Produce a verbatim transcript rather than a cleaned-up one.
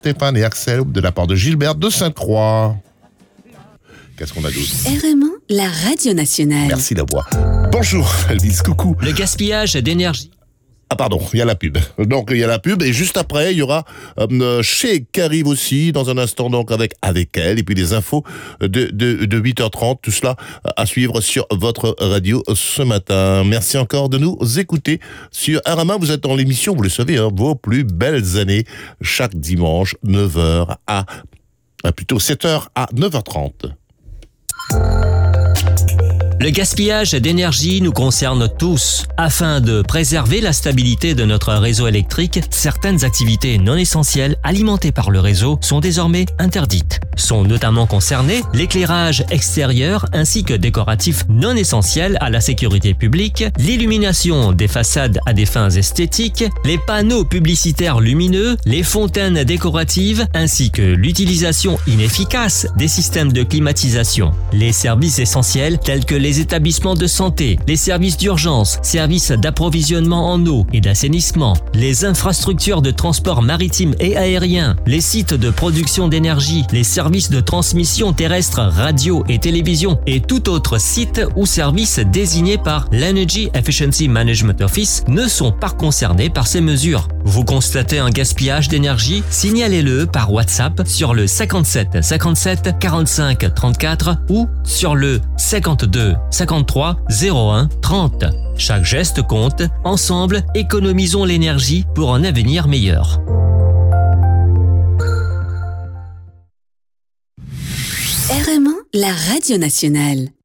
Stéphane et Axel de la part de Gilbert de Sainte-Croix. Qu'est-ce qu'on a d'autre? R M un, la radio nationale. Merci la voix. Bonjour Elvis, coucou. Le gaspillage d'énergie. Ah pardon, il y a la pub. Donc il y a la pub et juste après il y aura euh, Chez qui arrive aussi dans un instant donc avec avec elle et puis les infos de de, de huit heures trente, tout cela à suivre sur votre radio ce matin. Merci encore de nous écouter sur R M un. Vous êtes dans l'émission, vous le savez, hein, vos plus belles années chaque dimanche neuf heures à, à plutôt sept heures à neuf heures trente. Le gaspillage d'énergie nous concerne tous. Afin de préserver la stabilité de notre réseau électrique, certaines activités non essentielles alimentées par le réseau sont désormais interdites. Sont notamment concernés l'éclairage extérieur ainsi que décoratif non essentiel à la sécurité publique, l'illumination des façades à des fins esthétiques, les panneaux publicitaires lumineux, les fontaines décoratives ainsi que l'utilisation inefficace des systèmes de climatisation. Les services essentiels tels que les établissements de santé, les services d'urgence, services d'approvisionnement en eau et d'assainissement, les infrastructures de transport maritime et aérien, les sites de production d'énergie, les services de transmission terrestre, radio et télévision et tout autre site ou service désigné par l'Energy Efficiency Management Office ne sont pas concernés par ces mesures. Vous constatez un gaspillage d'énergie? Signalez-le par WhatsApp sur le cinquante-sept cinquante-sept quarante-cinq trente-quatre ou sur le cinquante-deux cinquante-trois zéro un trente. Chaque geste compte. Ensemble, économisons l'énergie pour un avenir meilleur. R M un, la radio nationale.